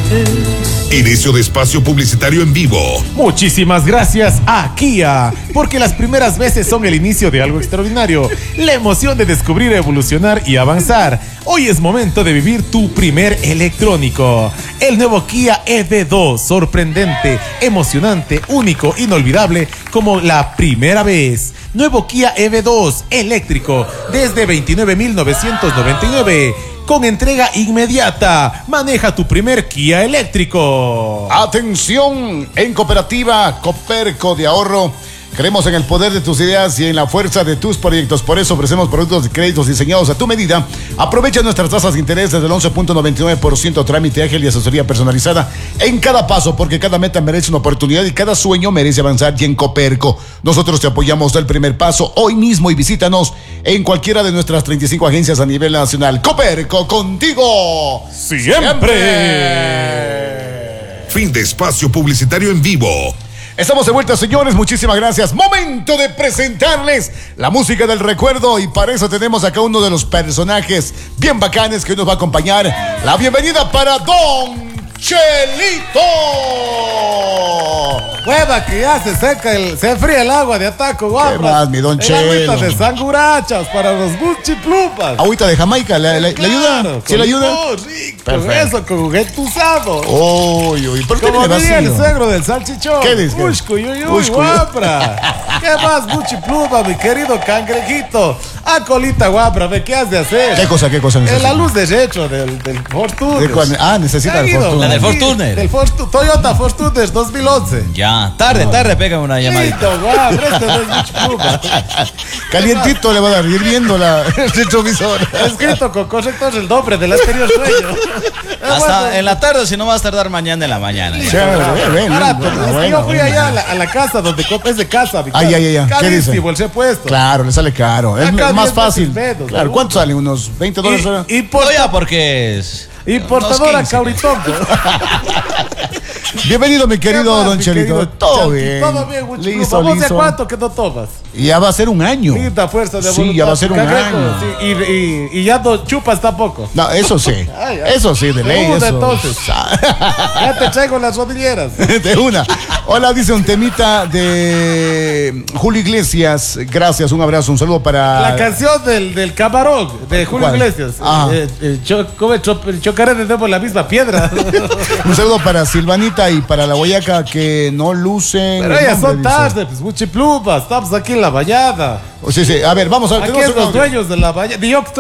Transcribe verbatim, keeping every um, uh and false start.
Inicio de espacio publicitario en vivo. Muchísimas gracias a Kia, porque las primeras veces son el inicio de algo extraordinario. La emoción de descubrir, evolucionar y avanzar. Hoy es momento de vivir tu primer electrónico. El nuevo Kia E V dos, sorprendente, emocionante, único, inolvidable, como la primera vez. Nuevo Kia E V dos eléctrico desde veintinueve mil novecientos noventa y nueve. Con entrega inmediata. Maneja tu primer Kia eléctrico. Atención, en Cooperativa Coperco de Ahorro creemos en el poder de tus ideas y en la fuerza de tus proyectos. Por eso ofrecemos productos de créditos diseñados a tu medida. Aprovecha nuestras tasas de interés desde el once punto noventa y nueve por ciento, trámite ágil y asesoría personalizada en cada paso, porque cada meta merece una oportunidad y cada sueño merece avanzar. Y en Coperco nosotros te apoyamos del primer paso hoy mismo y visítanos en cualquiera de nuestras treinta y cinco agencias a nivel nacional. Coperco, contigo siempre. siempre. Fin de espacio publicitario en vivo. Estamos de vuelta, señores, muchísimas gracias. Momento de presentarles la música del recuerdo, y para eso tenemos acá uno de los personajes bien bacanes que hoy nos va a acompañar. La bienvenida para Don Chelito. Hueva, que ya se seca, el, se enfría el agua de Ataco, guapa. ¿Qué más, mi Don Chelo? Agüita de sangurachas para los buchiplupas. Agüita de Jamaica, ¿le, le, claro, ¿le ayuda? ¿Sí le ayuda? Oh, rico, perfecto. Eso, con juguete usado. Uy, uy, ¿por qué Como le vas diría el suegro del salchichón. ¿Qué dices? Ushku, uy, uy, uy, guapra. ¿Qué más, buchiplupa, mi querido cangrejito? A colita, guapra, ve, ¿qué has de hacer? ¿Qué cosa, qué cosa necesita? En la luz de recho del, del Fortuner. Ah, necesita el Fortuner. La del Fortuner. Del Fortu, Toyota Fortuner dos mil once. Ya, tarde, tarde, pégame una llamadita. Listo, guapra, este no es buchiplupa. Calientito le va a dar, hirviendo la, el retrovisor. Escrito con corrector el doble del anterior sueño. Hasta en la tarde, si no vas a tardar mañana en la mañana. Chévere, ven, Barato, bueno, es que bueno, yo fui bueno. allá a la, a la casa donde comp- es de casa. mi Ay, casa. ay, ay, ay. ¿Qué dice? Carísimo el repuesto. Claro, le sale caro. Es Acá más diez fácil. veces menos, Claro, ¿no? ¿cuánto sale? ¿Unos veinte dólares hora? Y, y por, No, ya, porque es. importadora unos quince. Cauritongo. Bienvenido, mi querido ¿Qué más, Don mi Chelito. querido Todo Chanti? bien. Todo bien, Wichi. Listo, ¿Vos de listo. cuánto que no tomas? Y ya va a ser un año. Linda fuerza de Sí, voluntad. ya va a ser un Cangrejo, año. sí, y, y, y ya no chupas tampoco. No, eso sí. Ay, ay. Eso sí, de ley. Segunda, Eso. entonces. Ya te traigo las rodilleras. De una. Hola, dice un temita de Julio Iglesias. Gracias, un abrazo, un saludo para. La canción del, del camarón de Julio ¿Cuál? Iglesias. Ah. Eh, eh, cho- come cho- chocaré de nuevo la misma piedra. Un saludo para Silvanita y para la Guayaca que no lucen. Pero el ya nombre, son dice. tarde, pues muchiplumas. Estamos aquí en la vallada. Sí, sí. A ver, vamos a ver. Aquí tenemos es los un- dueños de la vallada. Yo que estoy